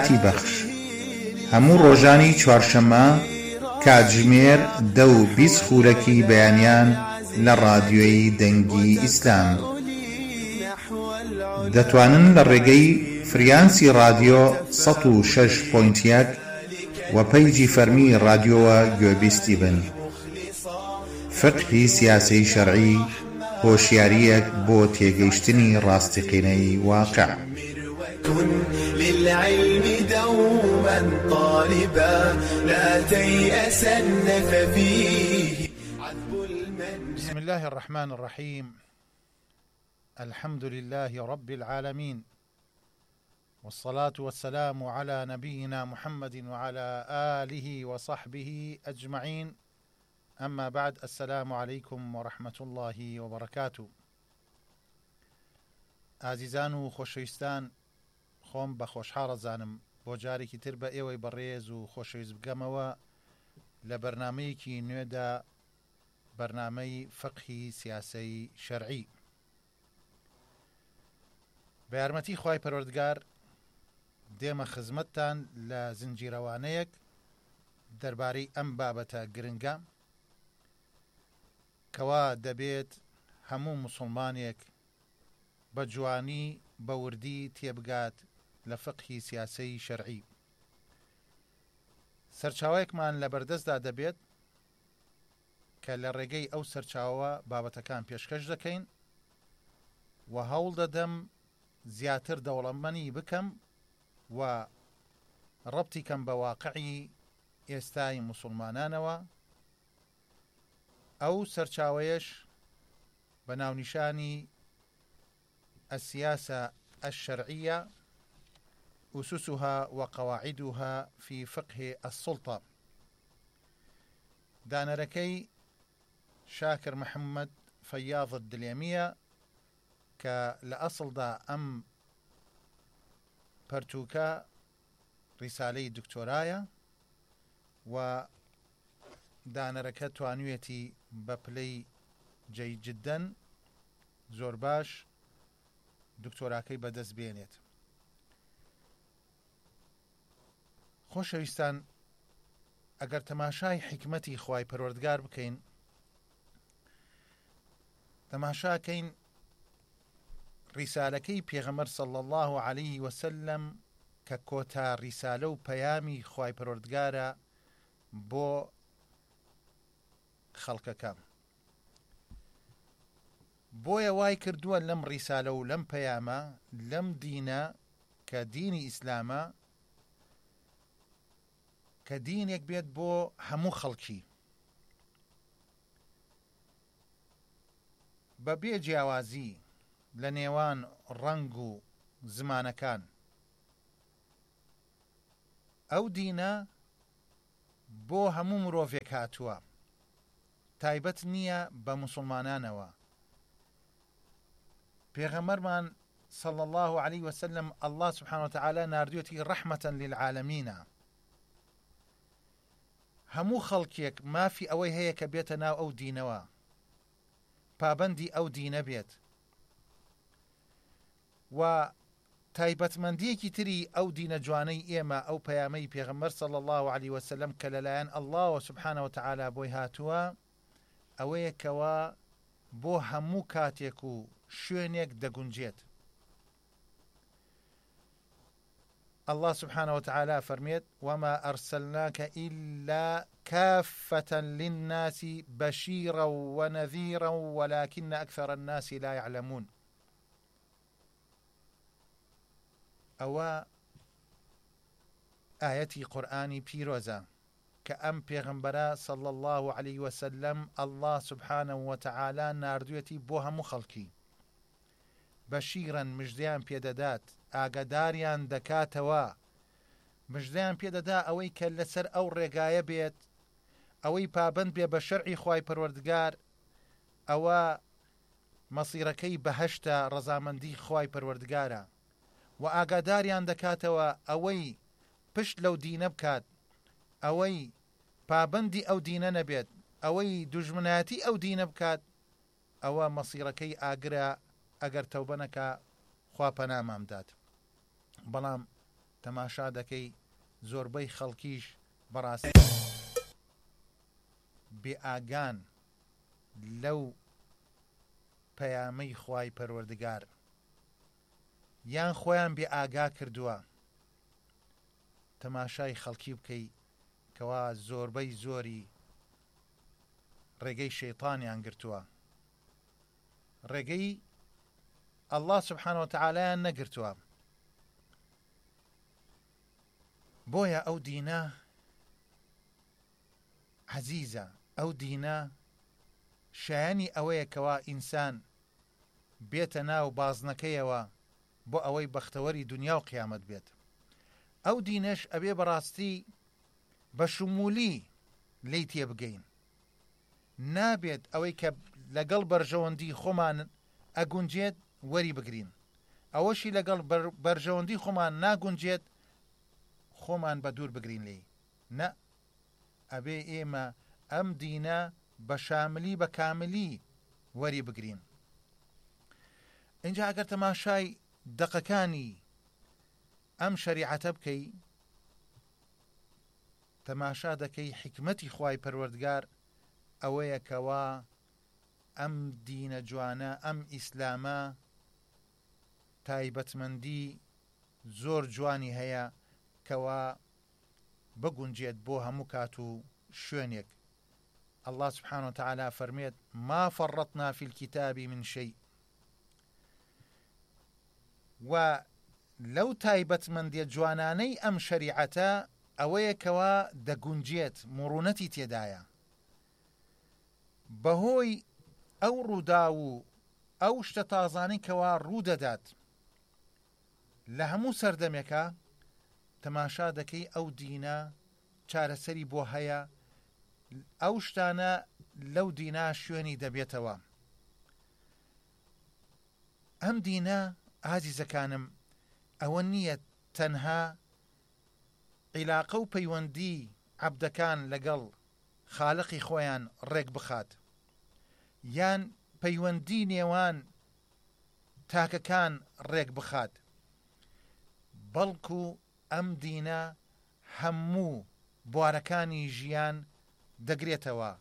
بەخش هەموو ڕۆژانی چوارشەممە کاتژمێر 10:20 خورەکی بەیانیان لە ڕادیۆی دەنگی ئیسلام دەتوانن لە ڕێگەی فریانسی رادیۆ 106.1 و پەیجی فەرمی رادیۆوە گوێبیستی بن. فقهی سیاسی شەرعی هۆشیاریەک بۆ تێگەیشتنی ڕاستیقینەی واقع. كن للعلم دوما طالبا لا تيأسن ففيه عذب المنهج. بسم الله الرحمن الرحيم. الحمد لله رب العالمين، والصلاة والسلام على نبينا محمد وعلى آله وصحبه أجمعين. أما بعد، السلام عليكم ورحمة الله وبركاته. عزیزان و خۆشەویستان، خۆم بە خۆشحاڵە زانم بۆ جارێکی تر بە ئێوەی بەڕێز و خۆشەویست بگەمەوە لە بەرنامەیەکی نوێدا، بەرنامەی فقهی سیاسەی شەرعی. بە یارمەتی خوای پەروەردگار دێمە خزمەتتان لە زنجیرەوانەیەک دەربارەی ئەم بابەتە گرنگە کەوا دەبێت هەموو موسڵمانێک بە جوانی بە وردی تێبگات لە فقهی سیاسەی شەرعی. سەرچاوەیەکمان لە بەردەستدا دەبێت کە لە ڕێگەی ئەو سەرچاوە بابەتەکان پێشکەش دەکەین و هەوڵ دەدەم زیاتر دەوڵەمەندی بکەم و ڕەبتی کەم بە واقعی ئێستای موسڵمانانەوە. ئەو سەرچاوەیەش بە ناونیشانی السياسة الشرعية أسسها وقواعدها في فقه السلطة. دانركي شاكر محمد فياض الدليمية كالأصل دا أم برتوكا رسالة دكتورايا و دانركة توانويتي ببلي جيد جدا زور باش دکتۆراکەی بەدەست بێنێت. خۆشەویستان، ئەگەر تەماشای حکمەتی خوای پەروەردگار بکەین، تەماشاکەین ڕیسالەکەی پێغەمبەر صلی الله علیه وسلم کە کۆتا ڕیسالە و پەیامی خوای پەروەردگارە بۆ خەڵکەکە. بۆیە وای کردووە لەم ڕیسالە و لەم پەیامە لەم دینە کە دینی ئیسلامە کە دینێک بێت بۆ هەموو خەڵکی بە بێ جیاوازی لە نێوان ڕەنگ و زمانەکان. ئەو دینە بۆ هەموو مرۆڤێک هاتووە، تایبەت نییە بە موسڵمانانەوە. پێغەمبەرمان صلى الله عليه وسلم الله سبحانه وتعالى ناردوێتی ڕەحمەتەن للعالەمینە. هەموو خەڵکێک مافی ئەوەی هەیە کە بێتە ناو ئەو دینەوە، پابەندی ئەو دینە بێت. و تایبەتمەندیەکی تری ئەو دینە جوانەی ئێمە ئەو پەیامەی پێغەمبەر صلى الله عليه وسلم کە لەلایەن الله سبحانه وتعالى بۆی هاتووە ئەوەیە کەوا بۆ هەموو کاتێک و شوێنێک دەگونجێت. الله سبحانه وتعالى فرميت: وما أرسلناك إلا كافة للناس بشيرا ونذيرا ولكن أكثر الناس لا يعلمون. أو آيتي قرآني بيروزا كأم پیغمبرا صلى الله عليه وسلم الله سبحانه وتعالى ناردويتي بوها مخلقي بەشیرەن مژدەیان پێدەدات، ئاگاداریان دەکاتەوە، مژدەیان پێدەدا ئەوەی کە لەسەر ئەو ڕێگایە بێت، ئەوەی پابند بێ بە شەرعی خوای پەروەردگار، ئەوە مەسیرەکەی بەهەشتە ڕەزامەندی خوای پەروەردگارە. و ئاگاداریان دەکاتەوە ئەوەی پشت لەو دینە بکات، ئەوەی پابندی ئەو دینە نەبێت، ئەوەی دوژمنایەتی ئەو دینە بکات، ئەوە مەسیرەکەی ئاگرە ئەگەر تەوبە نەکا خوا پەنامام دات. بەڵام تەماشا دەکەی زۆربەی خەڵکیش بەڕاستی بێئاگان لەو پەیامەی خوای پەروەردگار یان خۆیان بێئاگا کردووە تەماشای خەڵکی بکەی کەوا زۆربەی زۆری ڕێگەی شەیطانیان گرتووە ڕێگەی ئەڵڵا سوبحانەهو وتەعالایان نەگرتووە بۆیە ئەو دینە عەزیزە ئەو دینە شایانی ئەوەیە کەوا ئینسان بێتە ناو بازنەکەیەوە بۆ ئەوەی بەختەوەری دنیا و قیامەت بێت ئەو دینەش ئەبێ بەڕاستی بە شمولی لی تێبگەین نابێت ئەوەی کە لەگەڵ بەرژەوەندی خۆمان ئەگونجێت وەری بگرین ئەوەشی لەگەڵ بەرژەوەندی خۆمان ناگونجێت خۆمان بە دوور بگرین لێی نە ئەبێ ئێمە ئەم دینە بە شاملی بە کاملی وەری بگرین اینجا ئەگەر تەماشای دەقەکانی ئەم شەریعەتە بکەی تەماشا دەکەی حکمەتی خوای پەروەردگار ئەوەیە کەوا ئەم دینە جوانە ئەم ئیسلامە تایبەتمەندی زۆر جوانی هەیە کەوا بگونجێت بۆ هەموو کات و شوێنێک الله سبحانه وتعالى فرميت ما فرطنا في الكتاب من شيء و لو تایبەت مندیە جوانانەی ئەم شەریعەتە ئەوەیە کەوا دەگونجێت مڕونەتی تێدایە بەهۆی ئەو ڕوودا و ئەو شتە تازانەی کەوا ڕوودەدات لە هەموو سەردەمێکە تەماشا دەکەی ئەو دینە چارەسەری بۆ هەیە ئەو شتانە لەو دینە شوێنی دەبێتەوە ئەم دینە ئازیزەکانم ئەوە نییە تەنها عیلاقە و پەیوەندی عەبدەکان لەگەڵ خالقی خۆیان ڕێک بخات یان پەیوەندی نێوان تاکەکان ڕێک بخات بەڵکو ئەم دینە هەموو بوارەکانی ژیان دەگرێتەوە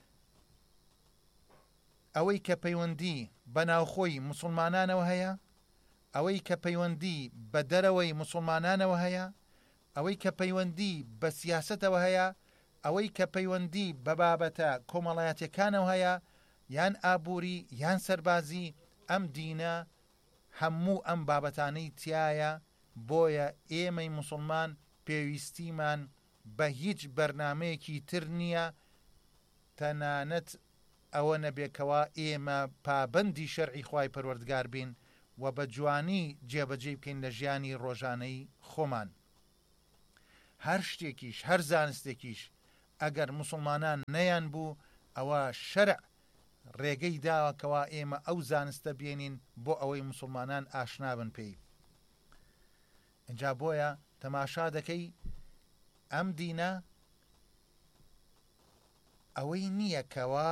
ئەوەی کە پەیوەندی بە ناوخۆی موسڵمانانەوە هەیە ئەوەی کە پەیوەندی بە دەرەوەی موسڵمانانەوە هەیە ئەوەی کە پەیوەندی بە سیاسەتەوە هەیە ئەوەی کە پەیوەندی بە بابەتە کۆمەڵایەتیەکانەوە هەیە یان ئابووری یان سەربازی ئەم دینە هەموو ئەم بابەتانەی تایە بۆیە ئێمەی موسڵمان پێویستیمان بە هیچ بەرنامەیەکی تر نییە تەنانەت ئەوە نەبێکەوە ئێمە پابەندی شەرعی خوای پەروەردگار بین و بە جوانی جێبەجێ بکەین لە ژیانی ڕۆژانەی خۆمان هەر شتێکیش هەر زانستێکیش ئەگەر موسڵمانان نەیان بوو ئەوە شەرع ڕێگەی داوەکەوە ئێمە ئەو زانستە بێنین بۆ ئەوەی موسڵمانان ئاشنا بن پێی اینجا بۆیە تەماشا دەکەی ئەم دینە ئەوەی نییە کەوا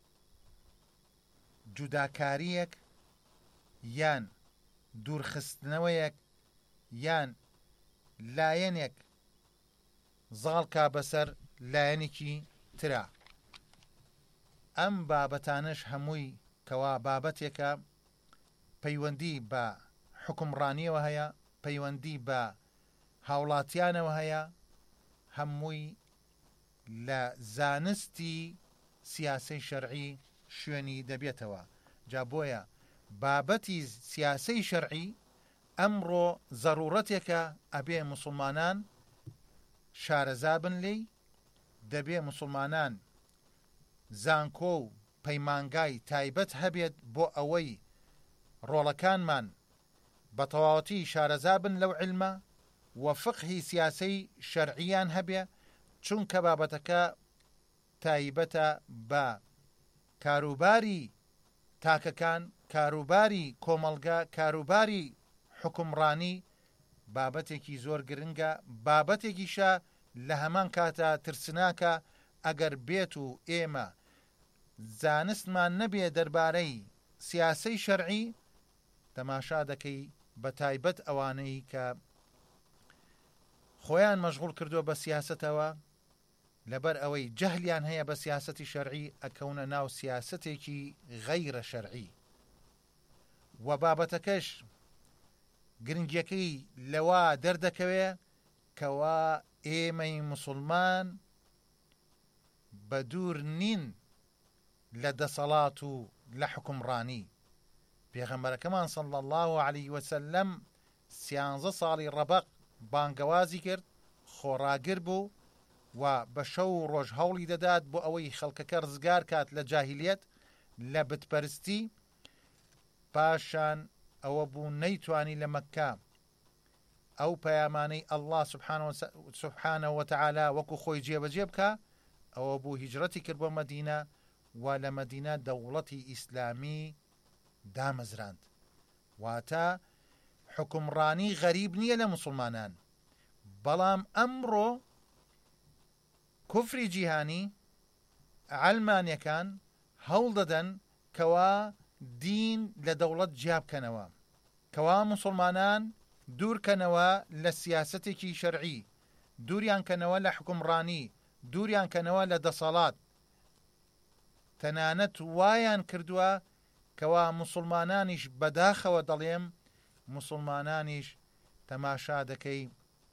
جوداکاریەک یان دوورخستنەوەیەک یان لایەنێک زاڵکا بەسەر لایەنێکی ترا ئەم بابەتانش هەمووی کەوا بابەتێکە پەیوەندی بە حکومڕانیەوە هەیە پەیوەندی بە هاوڵاتیانەوە هەیە هەمووی لە زانستی سیاسەی شەرعی شوێنی دەبێتەوە جا بۆیە بابەتی سیاسەی شەرعی ئەمڕۆ زەڕوڕەتێکە ئەبێ موسڵمانان شارەزا بن لێی دەبێ موسڵمانان زانکۆ و پەیمانگای تایبەت هەبێت بۆ ئەوەی ڕۆڵەکانمان بە تەواوەتی شارەزا بن لەو علمە و فقهی سیاسەی شەرعیان هەبێ چونکە بابەتەکە تایبەتە بە کاروباری تاکەکان کاروباری کۆمەڵگا کاروباری حکومڕانی بابەتێکی زۆر گرنگە بابەتێکیشە لە هەمان کاتە ترسناکە ئەگەر بێت و ئێمە زانستمان نەبێ دەربارەی سیاسەی شەرعی تەماشا دەکەی بە تایبەت ئەوانەی کە خۆیان مەشغوڵ کردووە بە سیاسەتەوە لەبەر ئەوەی جەهلیان هەیە بە سیاسەتی شەرعی ئەکەونە ناو سیاسەتێکی غەیرە شەرعی و بابەتەکەش گرنگیەکەی لەوە دەردەکەوێ کەوا ئێمەی موسڵمان بە دوور نین لە دەسەڵات و لە حکومڕانی. پێغەمبەرەکەمان صلی الله عليه وسلم 13 ساڵی ڕەبەق بانگەوازی کرد، خۆڕاگر بوو و بە شەو و ڕۆژ هەوڵی دەدات بۆ ئەوەی خەڵکەکە ڕزگار کات لە جاهیلیەت لە بتپەرستی. پاشان ئەوە بوو نەیتوانی لە مەککە ئەو پەیامانەی ئەڵڵا سوبحانە وتەعالا وەکو خۆی جێبەجێ بکە، ئەوە بوو هیجرەتی کرد بۆ مەدینە و لە مەدینە دەوڵەتی ئیسلامی دامەزراند. واتە حکومڕانی غەریب نییە لە موسڵمانان، بەڵام ئەمڕۆ کوفری جیهانی عەلمانیەکان هەوڵ دەدەن کەوا دین لە دەوڵەت جیابکەنەوە، کەوا موسڵمانان دوورکەنەوە لە سیاسەتێکی شەرعی، دووریان کەنەوە لە حکومڕانی، دووریان کەنەوە لە دەسەڵات. تەنانەت وایان کردووە کەوا موسڵمانانیش بەداخەوە دەڵێم موسڵمانانیش تەماشا دەکەی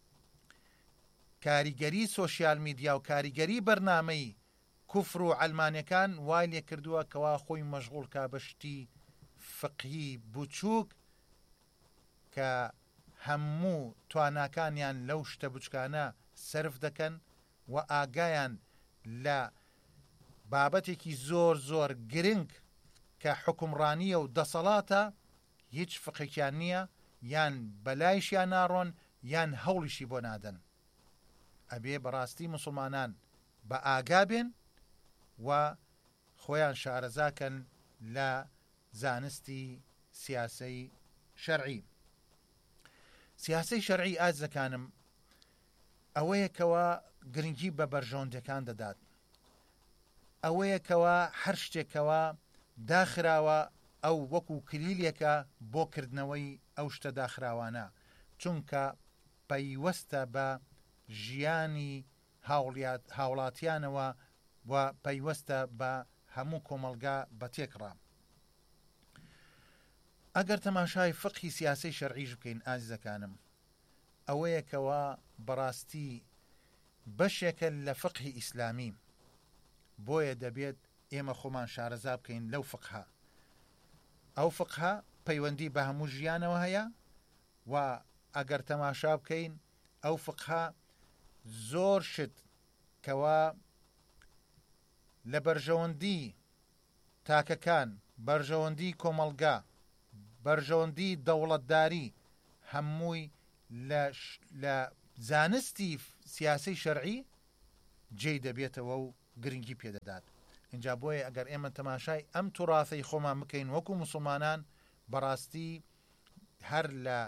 کاریگەری سۆشیال میدیا و کاریگەری بەرنامەی کوفر و عەلمانیەکان وای لێ کردووە کەوا خۆی مەشغوڵ کا بەشتی فقهی بچووک کە هەموو تواناکانیان لەو شتە بچکانە سرف دەکەن و ئاگایان لە بابەتێکی زۆر زۆر گرنگ کە حکومڕانیە و دەسەڵاتە هیچ فقێکیان نییە، یان بەلایشیان ناڕۆن یان هەوڵیشی بۆ نادەن. ئەبێ بەڕاستی موسڵمانان بە ئاگا بێن و خۆیان شارەزاکەن لە زانستی سیاسەی شەرعی. سیاسەی شەرعی ئازەکانم ئەوەیەکەوە گرنگی بە بەرژەوەندەکان دەدات، ئەوەیەکەوە هەر شتێکەوە داخراوە ئەو وەکو کلیلێکە بۆ کردنەوەی ئەو شتە داخراوانە، چونکە پەیوەستە بە ژیانی هاوڵاتیانەوە و پەیوەستە بە هەموو کۆمەلگا بە تێکڕا. ئەگەر تەماشای فقهی سیاسەی شەرعیش بکەین ئازیزەکانم، ئەوەیەکەوە بەڕاستی بەشێکە لە فقهی ئیسلامی، بۆیە دەبێت ئێمە خۆمان شارەزا بکەین لەو فقها. ئەو فقها پەیوەندی بە هەموو ژیانەوە هەیە و ئەگەر تەماشا بکەین ئەو فقها زۆر شت کەوا لە بەرژەوەندی تاکەکان، بەرژەوەندی کۆمەلگا، بەرژەوەندی دەوڵەتداری هەمووی لە زانستی سیاسەی شەرعی جێی دەبێتەوە و گرنگی پێدەدات. اینجا بۆیە ئەگەر ئێمە تەماشای ئەم توراثەی خۆمان بکەین وەکو موسڵمانان، بەڕاستی هەر لە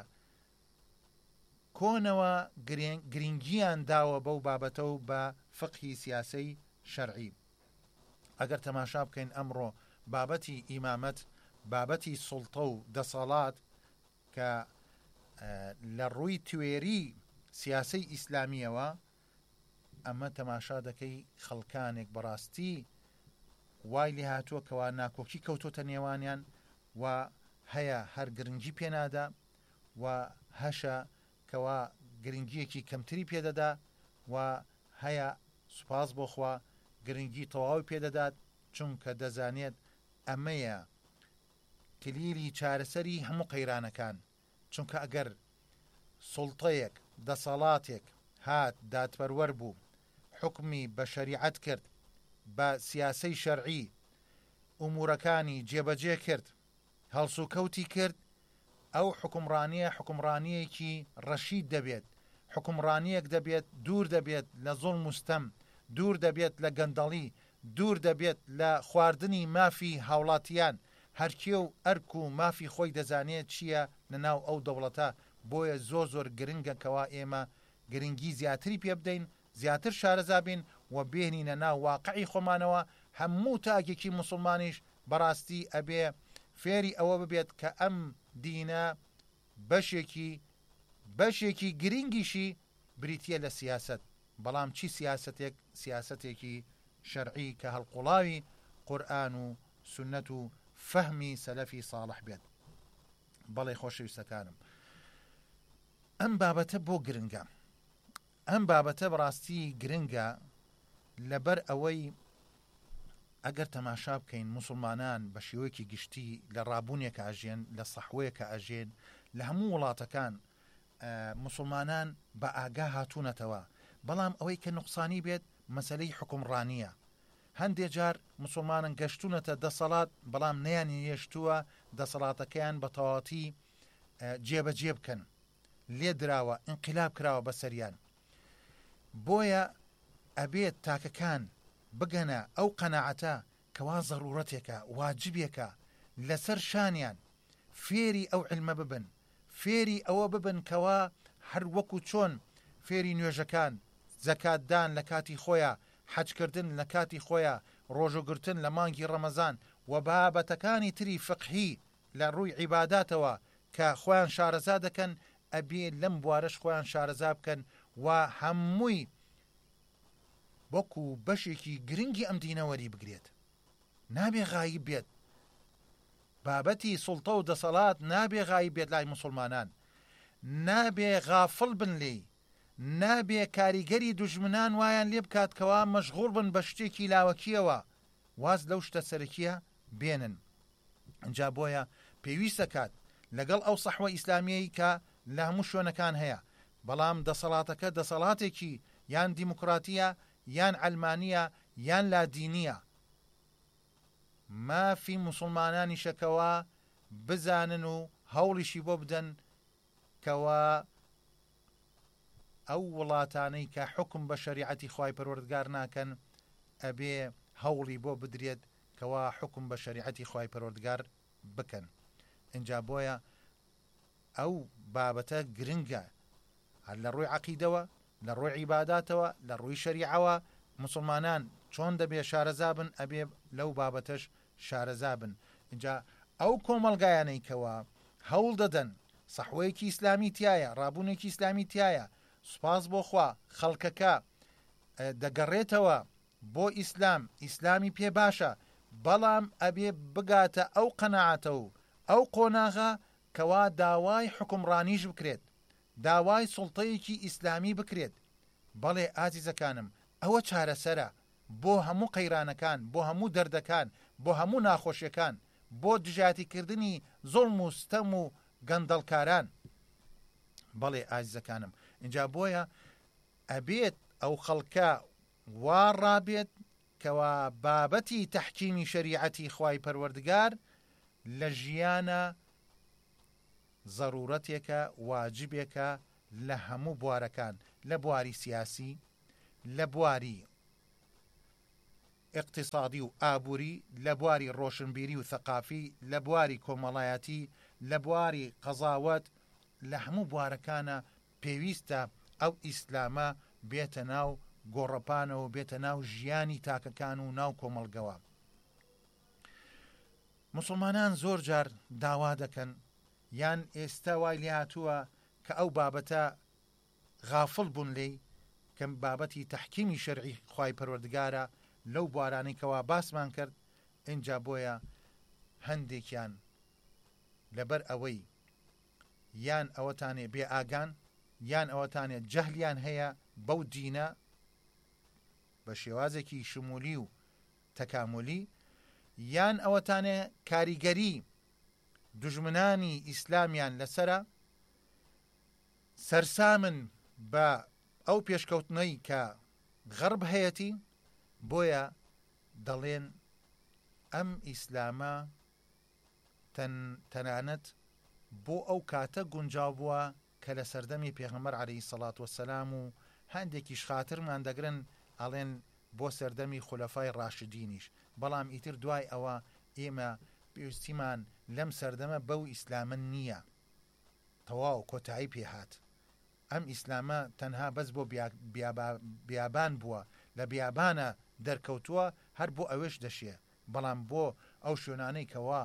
کۆنەوە گرنگیان داوە بەو بابەتە و بە فقهی سیاسەی شەرعی. ئەگەر تەماشا بکەین ئەمڕۆ بابەتی ئیمامەت، بابەتی سوڵتە و دەسەڵات کە لە ڕووی توێری سیاسەی ئیسلامیەوە ئەمە تەماشا دەکەی خەڵکانێک بەڕاستی وای لێ هاتووە کەوا ناکۆکی کەوتۆتە نێوانیان و هەیە هەر گرنگی پێنادا و هەشە کەوا گرنگیەکی کەمتری پێدەدا و هەیە سوپاس بۆخوا گرنگی تەواوی پێدەدات، چونکە دەزانێت ئەمەیە کلیلی چارەسەری هەموو قەیرانەکان. چونکە ئەگەر سوڵتەیەک دەسەڵاتێک هات دادپەروەر بوو، حکمی بە شەریعەت کرد، بە سیاسەی شەرعی ئومورەکانی جێبەجێ کرد، هەڵسوکەوتی کرد، ئەو حکومڕانیە حکومڕانیەکی ڕەشید دەبێت، حکومڕانیەک دەبێت دوور دەبێت لە زوڵم و ستەم، دوور دەبێت لە گەندەڵی، دوور دەبێت لە خواردنی مافی هاوڵاتیان. هەرکێ و ئەرک و مافی خۆی دەزانێت چییە لەناو ئەو دەوڵەتە. بۆیە زۆر زۆر گرنگە کەوا ئێمە گرنگی زیاتری پێ بدەین، زیاتر شارەزا بین و بێنینە ناو واقعی خۆمانەوە. هەموو تاگێکی موسڵمانیش بەڕاستی ئەبێ فێری ئەوە ببێت کە ئەم دینە بەشێکی گرنگیشی بریتە لە سیاست بەڵام چی سیاستێک سیاستێکی شەرعی کە هەڵقوڵاوی قورئان و سنەت و فەهمی سەلەفی ساڵح بێت. بەڵێ خۆشەویستەکانم ئەم بابەتە بۆ گرنگە، ئەم بابەتە بڕاستی گرنگە لەبەر ئەوەی ئەگەر تەماشا بکەین مسلمانان بە شێوەیەکی گشتی لە ڕابوونێکە ئەژێن لە سەحوەیەکە ئەژێن لە هەموو وڵاتەکان مسلمانان بە ئاگا هاتوونەتەوە، بەڵام ئەوەی کە نوقسانی بێت مەسەلەی حکومڕانیە. هەندێک جار مسلمانان گەشتونەتە دەسەڵات بەڵام نەیانی هێشتووە دەسەڵاتەکەیان بە تەواوەتی جێبەجێ بکەن، لێ دراوە ئینقلاب کراوە بەسەریان. بۆیە ئەبێت تاکەکان بگەنە ئەو قەناعەتە کەوا زەڕورەتێکە واجبێکە لەسەر شانیان فێری ئەو علمە ببن، فێری ئەوە ببن کەوا هەر وەکو چۆن فێری نوێژەکان زەکاتدان لە کاتی خۆیە، حەجکردن لە کاتی خۆیە، ڕۆژوگرتن لە مانگی ڕەمەزان و بابەتەکانی تری فقهی لە ڕووی عیباداتەوە کە خۆیان شارەزا دەکەن، ئەبێ لەم بوارەش خۆیان شارەزا بکەن و هەمووی وەکو بەشێکی گرنگی ئەم دینەوەری بگرێت. نابێ غایب بێت، بابەتی سوڵتە و دەسەڵات نابێ غایب بێت لای مسلمانان، نابێ غافڵ بن لێی، نابێ کاریگەری دوژمنان وایان لێ بکاتکەوە مەشغوڵ بن بە شتێکی لاوەکیەوە، واز لەو شتە سەرەکیە بێنن. ئەنجا بۆیە پێویستە کات لەگەڵ ئەو سەحوە ئیسلامیەی کە لە هەموو شوێنەکان هەیە، بەڵام دەسەڵاتەکە دەسەڵاتێکی یان دیموکراتیە یان ئەلمانیە یان لادینیە، مافی مسلمانانی شەکەوە بزانن و هەوڵیشی بۆ بدەن کەوا ئەو وڵاتانەی کە حکم بە شەریعەتی خوای پەروەردگار ناکەن ئەبێ هەوڵی بۆ بدرێت کەوا حکم بە شەریعەتی خوای پەروەردگار بکەن. اینجا بۆیە ئەو بابەتە گرنگە هەر لە ڕووی عەقیدەوە، لە ڕووی عیباداتەوە، لە ڕووی شەریعەوە مسلمانان چۆن دەبێ شارەزا بن، ئەبێ لەو بابەتەش شارەزا بن. اینجا ئەو کۆمەڵگایانەی کەوە هەوڵ دەدەن سەحوەیەکی ئیسلامی تایە، ڕابوونێکی ئیسلامی تایە، سوپاس بۆ خوا خەڵکەکە دەگەڕێتەوە بۆ ئیسلام، ئیسلامی پێ باشە، بەڵام ئەبێ بگاتە ئەو قەناعەتە و ئەو قۆناغە کەوا داوای حکومڕانیش بکرێت، داوای سوڵتەیەکی ئیسلامی بکرێت. بەڵێ ئازیزەکانم ئەوە چارەسەرە بۆ هەموو قەیرانەکان، بۆ هەموو دەردەکان، بۆ هەموو ناخۆشیەکان، بۆ دژاتیکردنی زوڵم و ستەم و گەندەڵکاران. بەڵێ ئازیزەکانم اینجا بۆیە ئەبێت ئەو خەڵکە وا ڕابێت کەوا بابەتی تەحکیمی شەریعەتی خوای پەروەردگار لە ژیانە ضرورەتێکە، واجبێکە لە هەموو بوارەکان، لە بواری سیاسی، لە بواری اقتصادی و ئابووری، لە بواری ڕۆشنبیری و ثەقافی، لە بواری کۆمەڵایەتی، لە بواری قەزاوەت، لە هەموو بوارەکانە پێویستە ئەو ئیسلامە بێتە ناو گۆڕەپانەوە، بێتە ناو ژیانی تاکەکان و ناو کۆمەڵگەوە. مسلمانان زۆر جار داوا دەکەن یان ئێستا وای لێ هاتووە کە ئەو بابەتە غافڵ بوون لێی کە بابەتی تەحکیمی شەرعی خوای پەروەردگارە لەو بوارانەی کەوا باسمان کرد. اینجا بۆیە هەندێکیان لەبەر ئەوەی یان ئەوەتانێ بێ ئاگان یان ئەوەتانێت جەهلیان هەیە بەو دینە بە شێوازێکی شمولی و تەکاملی، یان ئەوەتانێ کاریگەری دوژمنانی ئیسلامیان لەسرە، سەرسامن بە ئەو پێشکەوتنەی کە غەرب هەیەتی، بۆیە دەڵێن ئەم ئیسلامە تەنانەت بۆ ئەو کاتە گونجاو بووە کە لە سەردەمی پێغەمبەر عەلەیهی سەڵات وەسەلام و هەندێکیش خاترمان دەگرن ئەڵێن بۆ سەردەمی خولەفای ڕاشدینیش، بەڵام ئیتر دوای ئەوە ئێمە پێویستیمان لەم سەردەمە بەو ئیسلامە نییە، تەواو کۆتایی پێهات. ئەم ئیسلامە تەنها بەس بۆ بیابان بووە، لە بیابانە دەرکەوتووە هەر بۆ ئەوێش دەشێ، بەڵام بۆ ئەو شوێنانەی کەوا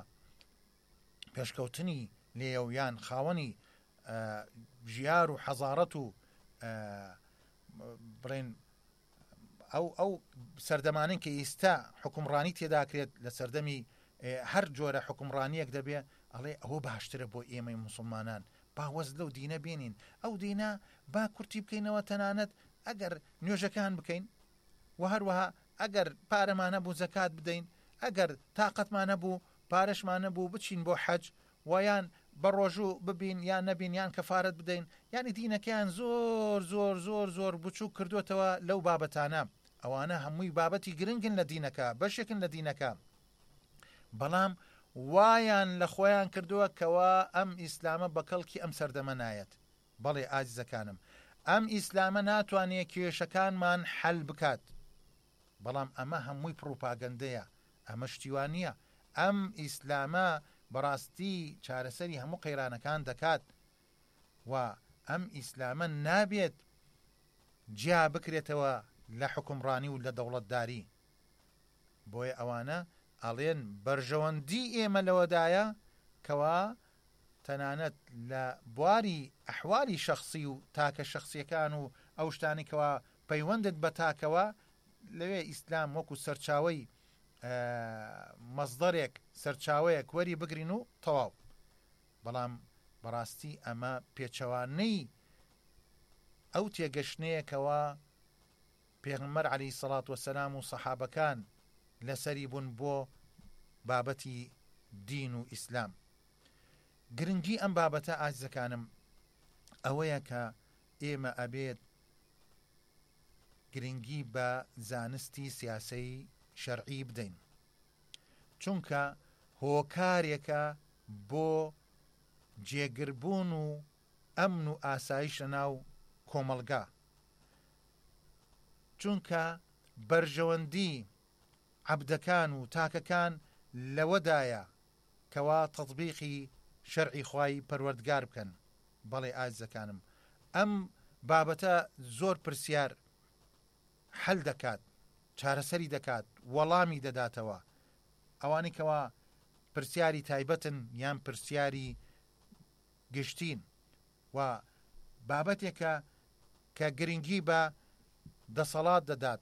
پێشکەوتنی لێویان خاوەنی ژیار و حەزارەت و بڵێن ئەو سەردەمانن کە ئێستا حکومڕانی تێداکرێت لە سەردەمی هەر جۆرە حکومڕانیەک دەبێ ئەڵێ ئەوە باشترە بۆ ئێمەی مسلمانان با وەز لەو دینە بێنین ئەو دینە با کورتی بکەینەوە تەنانەت ئەگەر نوێژەکان بکەین و هەروەها ئەگەر پارەمانە بوو زەکات بدەین ئەگەر تااقەتمانە بوو پارەشمانە بوو بچین بۆ حەج ویان بە ڕۆژوو ببین یان نەبین یان کەفارەت بدەین یانی دینەکەیان زۆر زۆر زۆر زۆر بچوو کردوێتەوە لەو بابەتانە ئەوانە هەمووی بابەتی گرنگن لە دینەکە بەشێکن لە دینەکە بەڵام وایان لە خۆیان کردووە کەوا ئەم ئیسلامە بە کەڵکی ئەم سەردەمە نایەت بەڵێ ئازیزەکانم ئەم ئیسلامە ناتوانێت کێشەکانمان حەل بکات بەڵام ئەمە هەمووی پروپاگەندەیە ئەمە شتیوانیە ئەم ئیسلامە بەڕاستی چارەسەری هەموو قەیرانەکان دەکات و ئەم ئیسلامە نابێت جیا بکرێتەوە لە حکومڕانی و لە دەوڵەتداری بۆیە ئەوانە ئەڵێن بەرژەوەندی ئێمە لەوەدایە کەوا تەنانەت لە بواری ئەحوالی شخصی و تاکە شخصیەکان و ئەو شتانی کەوا پەیوەندت بە تاکەوە لەوێ ئیسلام وەکو سەرچاوەی مەزدەرێک سەرچاوەیەک وەری بگرین و تەواو بەڵام بەڕاستی ئەمە پێچەوانەی ئەو تێگەشتنەیەکەوە پێغمبەر عەلەیهی سەڵات وەسەلام و سەحابەکان لەسەری بوون بۆ بابەتی دین و ئیسلام گرنگی ئەم بابەتە ئازیزەکانم ئەوەیە کە ئێمە ئەبێت گرنگی بە زانستی سیاسەی شەرعی بدەین چونکە هۆکارێکە بۆ جێگربوون و ئەمن و ئاسایش لەناو کۆمەڵگا چونکە بەرژەوەندی عەبدەکان و تاکەکان لەوەدایە کەوا تەطبیقی شەرعی خوای پەروەردگار بکەن بەڵێ ئازیزەکانم ئەم بابەتە زۆر پرسیار حەل دەکات چارەسەری دەکات وەڵامی دەداتەوە ئەوانی کەوا پرسیاری تایبەتن یان پرسیاری گشتین و بابەتێکە کە گرنگی بە دەسەڵات دەدات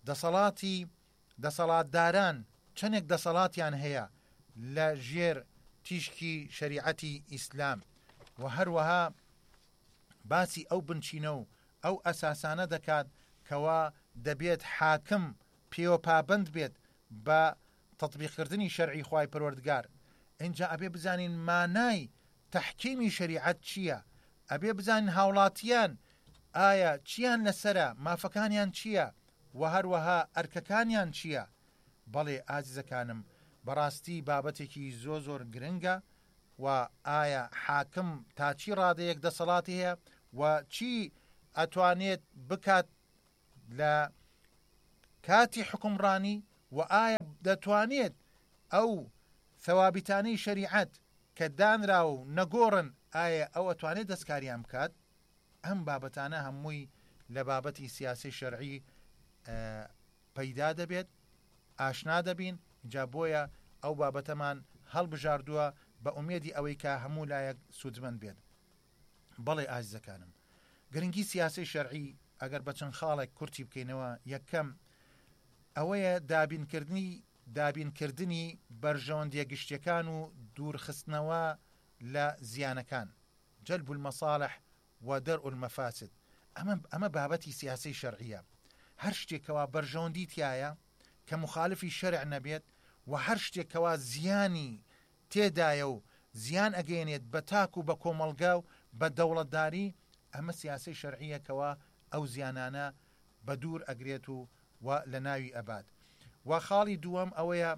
دەسەڵاتداران چەندێک دەسەڵاتیان هەیە لە ژێر تیشکی شەریعەتی ئیسلام و هەروەها باسی ئەو بنچینە و ئەو ئەساسانە دەکات کەوا دەبێت حاکم پێوە پابند بێت بە تەطبیقکردنی شەرعی خوای پەروەردگار اینجا ئەبێ بزانین مانای تەحکیمی شەریعەت چییە ئەبێ بزانین هاوڵاتیان ئایا چیان لەسرە مافەکانیان چییە و هەروەها ئەرکەکانیان چییە بەڵێ ئازیزەکانم بەڕاستی بابەتێکی زۆر زۆر گرنگە و ئایا حاکم تا چی ڕادەیەک دەسەڵاتی هەیە و چی ئەتوانێت بکات لە کاتی حکومڕانی و ئایا دەتوانێت ئەو ثەوابیتانەی شەریعەت کە دانرا و نەگۆڕن ئایا ئەو ئەتوانێت دەستکاریان بکات ئەم بابەتانە هەمووی لە بابەتی سیاسی شەرعی پەیدا دەبێت ئاشنا دەبین جا بۆیە ئەو بابەتەمان هەڵبژاردووە بە ئومێدی ئەوەی کە هەموو لایەک سوودمەند بێت بەڵێ ئازیزەکانم گرنگی سیاسی شەرعی ئەگەر بە چەند خاڵێک کورتی بکەینەوە یەکەم ئەوەیە دابینکردنی بەرژەوەندیە گشتیەکان و دوورخستنەوە لە زیانەکان جەلب المەصالح و دەرء المەفاسد ئەمە بابەتی سیاسی شەرعیە هەر شتێکەوە بەرژەوەندی تایە کە مخالفی شەرع نەبێت و هەر شتێکەوە زیانی تێدایە و زیان ئەگەێنێت بە تاک و بە کۆمەڵگا و بە دەوڵەتداری ئەمە سیاسی شەرعیەکەوە ئەو زیانانە بە دوور ئەگرێت و لە ناوی ئەبات و خاڵی دووەم ئەوەیە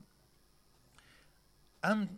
ئەم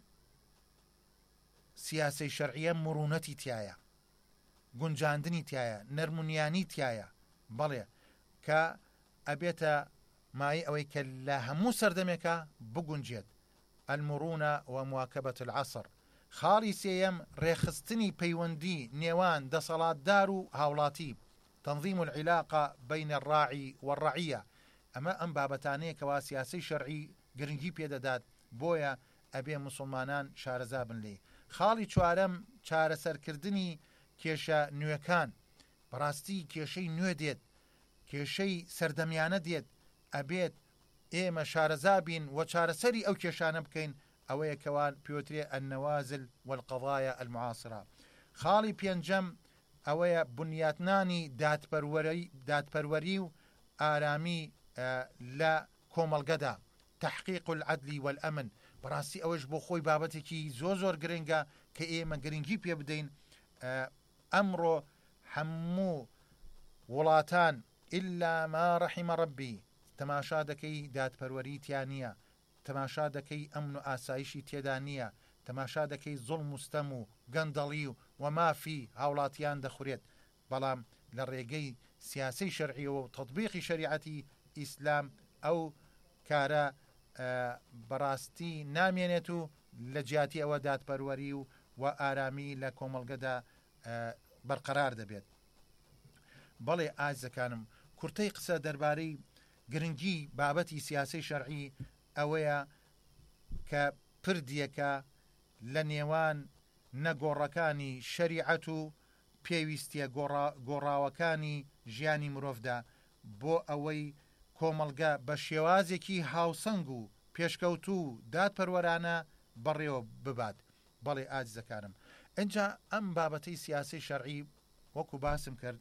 سیاسی شەرعیە مڕونەتی تایە گونجاندنی تایە نەرمونیانی تایە بەڵێ کە ئەبێتە مای ئەوەی کە لە هەموو سەردەمێکە بگونجێت المرونە و مواکبەت العصر خاڵی سێیەم ڕێخستنی پەیوەندی نێوان دەسەڵاتدار و هاوڵاتی تنظیم العلاقة بين الراعي والرعية ئەمە ئەم بابەتانەیەکەوە سیاسی شەرعی گرنگی پێدەدات بۆیە ئەبێ مسلمانان شارەزا بن لێ خاڵی چوارەم چارەسەرکردنی کێشە نوێەکان بەڕاستی کێشەی نوێ دێت کێشەی سەردەمیانە دێت ئەبێت ئێمە شارەزابین و چارەسەری ئەو کێشانە بکەین ئەوەیە کەوان پێوترێ النەوازل والقضايا المعاصرة. خاڵی پێنجەم ئەوەیە بنیاتنانی دادپەروەری و ئارامی لە کۆمەڵگەدا، تحقیق العدل والأمن. بەڕاستی ئەوەش بۆ خۆی بابەتێکی زۆر گرنگە کە ئێمە گرنگی پێ بدەین. ئەمڕۆ هەموو وڵاتان إلا ما رحم ربي تەماشا دەکەی دادپەروەری تیا نییە، تەماشا دەکەی ئەمن و ئاسایشی تێدا نییە، تەماشا دەکەی زوڵم مستەم و گەندەڵی و مافی هاوڵاتیان دەخورێت. بەڵام لە ڕێگەی سیاسی شەرعیەوە و تەطبیقی شەریعەتی ئیسلام ئەو کارە بەڕاستی نامێنێت و لە جیاتی ئەوە دادپەروەری و ئارامی لە کۆمەڵگەدا بەرقەرار دەبێت. بەڵێ ئازەکانم کورتەی قسە دەربارەی گرنگی بابەتی سیاسی شەرعی ئەوەیە کە پردیەکە لە نێوان نەگۆڕەکانی شەریعەت و پێویستیە گۆڕاوەکانی ژیانی مرۆڤدا بۆ ئەوەی کۆمەڵگە بە شێوازێکی هاوسەنگ و پێشکەوت و دادپەروەرانە بەڕێوە ببات. بەڵێ ئازەکانم ئەنجا ئەم بابەتەی سیاسی شەرعی وەکو باسم کرد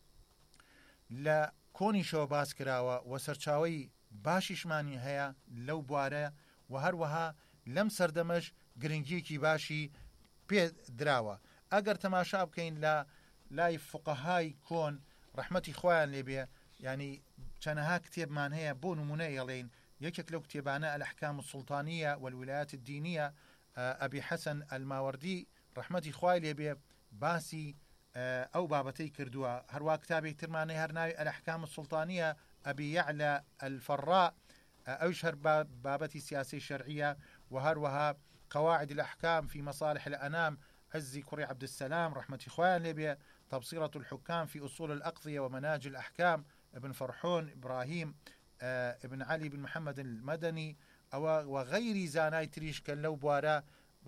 لە کۆنیشەوە باس کراوە و سەرچاوی باشیشمانی هەیە لەو بوارە و هەروەها لەم سەردەمەش گرنگیەکی باشی پێ دراوە. ئەگەر تەماشا بکەین لە لای فقەهای کۆن ڕەحمەتی خۆیان لێبێ، ینی چەنەها کتێبمان هەیە بۆ نمونە ئێڵێن یەکێک لەو کتێبانە الأحكام السلطانية والولايات الدينية ئەبی حەسەن ئەلماوەردی ڕەحمەتی خوای لێبێ باسی ئەو بابەتەی کردووە. هەروە کتابێک ترمانەی هەر ناوی الأحكام السلطانية ئەبی یەعلە الفەڕا، ئەوش هەر بابەتی سیاسی شەرعیە. وهروها قواعد الأحكام في مصالح الأنام عزي كري عبد السلام رحمة خوان ليبيا، تبصيرة الحكام في أصول الأقضية ومناهج الأحكام ابن فرحون إبراهيم ابن علي بن محمد المدني وغير زاناي تريش كان لو بوارا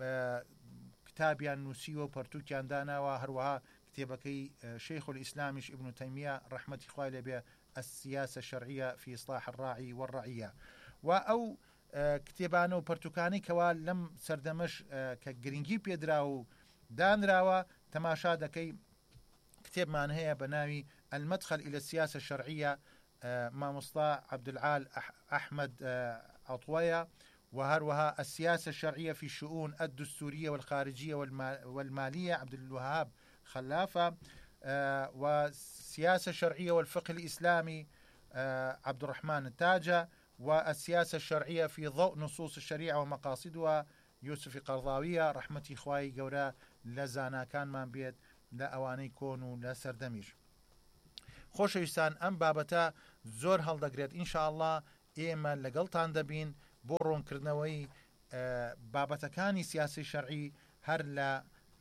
كتابيان نوسيو برتوكيان دانا وهروها كتابكي شيخ الإسلامش ابن تيمية رحمة خوان ليبيا السياسة الشرعية في إصلاح الراعي والرعية. وأو کتێبانە و پەرتوکانی کەوا لەم سەردەمەش کە گرنگی پێدرا و دانراوە تەماشا دەکەی کتێبمان هەیە بە ناوی المدخل إلى السياسة الشرعية مامۆستا عبدالعال أحمد عطوية، وهروها السياسة الشرعية في الشؤون الدستورية والخارجية والمالية عبد الوهاب خلافة، والسياسة الشرعية والفقه الإسلامي عبد الرحمن التاجة، والسياسة الشرعية في ضوء نصوص الشريعة ومقاصدها يوسف قرضاوية رحمتي خواي جورا لزانا كان من بيت لا أواني كونوا لا سردميش. خۆشەویستان ئەم بابەتە زۆر هەڵدەگرێت ئینشاءالله ئێمە لەگەڵتان دەبین بۆ ڕوونکردنەوەی بابەتەکانی سیاسی شەرعی هەر لە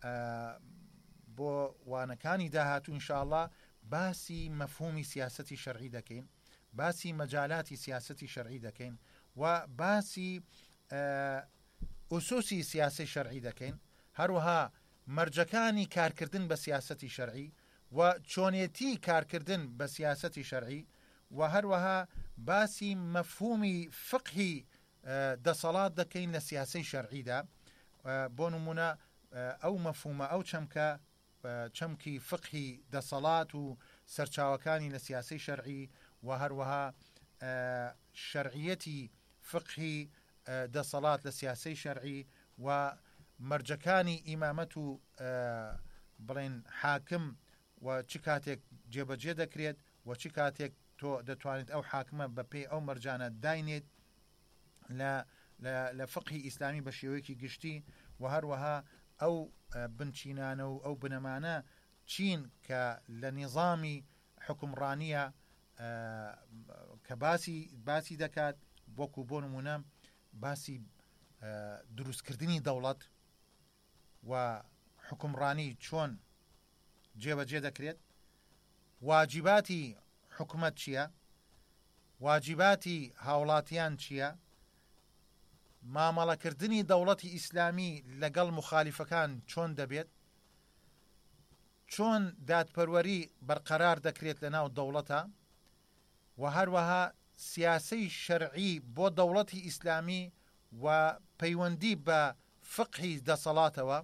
بۆ وانەکانی داهاتوو ئینشاءالله باسی مەفهومی سیاسەتی شەرعی دەکەین، باسی مەجالاتی سیاسەتی شەرعی دەکەین و باسی ئوسوسی سیاسی شەرعی دەکەین، هەروەها مەرجەکانی کارکردن بە سیاسەتی شەرعی و چۆنێتی کارکردن بە سیاسەتی شەرعی و هەروەها باسی مەفهومی فقهی دەسەڵات دەکەین لە سیاسی شەرعیدا. بۆ نمونە ئەو مەفهومە ئەو چەمکی فقهی دەسەڵات و سەرچاوەکانی لە سیاسی شەرعی و هەروەها شەرعیەتی فقهی دەسەڵات لە سیاسی شەرعی و مەرجەکانی ئیمامەت و بڵێن حاکم و چ کاتێک جێبەجێ دەکرێت و چ کاتێک تۆ دەتوانێت ئەو حاکمە بە پێی ئەو مەرجانە داینێت لە فقهی ئیسلامی بە شێوەیەکی گشتی و هەروەها ئەو بنچینانە و ئەو بنەمانە چین کە لە نظامی حکومڕانیە کە باسی دەکات، وەکو بۆ نمونە باسی دروستکردنی دەوڵەت و حکومڕانی چۆن جێبەجێ دەکرێت، واجباتی حکومەت چییە، واجباتی هاوڵاتیان چییە، مامەڵەکردنی دەوڵەتی ئیسلامی لەگەڵ مخالیفەکان چۆن دەبێت، چۆن دادپەروەری بەرقەرار دەکرێت لە ناو دەوڵەتە، و هەروەها سیاسەی شەرعی بۆ دەوڵەتی ئیسلامی و پەیوەندی بە فقهی دەسەڵاتەوە.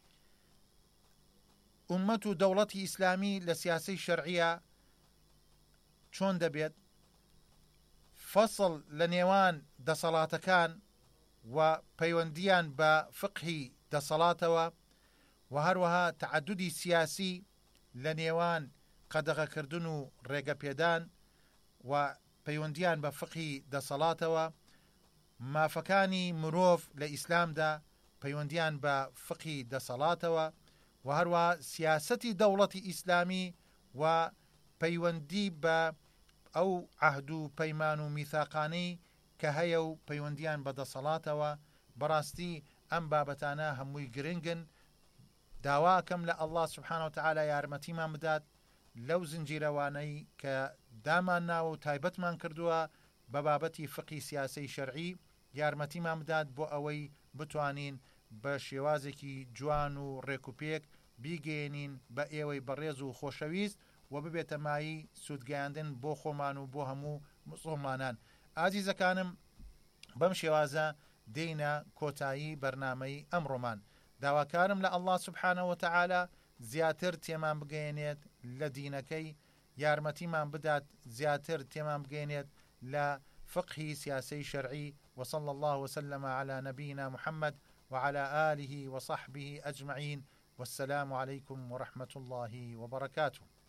ئومەت و دەوڵەتی ئیسلامی لە سیاسەی شەرعیە چۆن دەبێت، فەسڵ لە نێوان دەسەڵاتەکان و پەیوەندیان بە فقهی دەسەڵاتەوە و هەروەها تعەدودی سیاسی لە نێوان قەدەغەکردن و ڕێگەپێدان و پەیوەندیان بە فقهی دەسەڵاتەوە. مافەکانی مرۆڤ لە ئیسلامدا پەیوەندیان بە فقهی دەسەڵاتەوە و هەروەها سیاسەتی دەوڵەتی ئیسلامی و پەیوەندی بە ئەو عەهد و پەیمان و میثاقانەی کە هەیە و پەیوەندیان بە دەسەڵاتەوە. بەڕاستی ئەم بابەتانە هەمووی گرنگن. داواکەم لە ئەڵڵا سوبحانە وتەعالا یارمەتیمان بدات لەو زنجیرەوانەی کە دامان ناوە و تایبەتمان کردووە بە بابەتی فقی سیاسەی شەرعی، یارمەتیمان بدات بۆ ئەوەی بتوانین بە شێوازێکی جوان و ڕێکوپێک بیگەێنین بە ئێوەی بەڕێز و خۆشەویست و ببێتە مایی سوودگەیاندن بۆ خۆمان و بۆ هەموو مسڵمانان. ئازیزەکانم، بەم شێوازە دێینە کۆتایی بەرنامەی ئەمڕۆمان. داواکارم لە ئەڵڵا سوبحانە وتەعالا زیاتر تێمان بگەێنێت لە دینەکەی، یارمەتیمان بدات زیاتر تێمان بگەێنێت لە فقهی سیاسەی شەرعی. وصلى الله وسلم على نبينا محمد وعلى آله وصحبه أجمعين، والسلام عليكم ورحمة الله وبركاته.